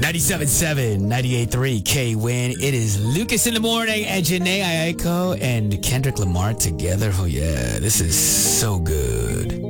97.7, 98.3 K-Win. It is Lucas in the morning and Janae Aiko and Kendrick Lamar together. Oh, yeah. This is so good.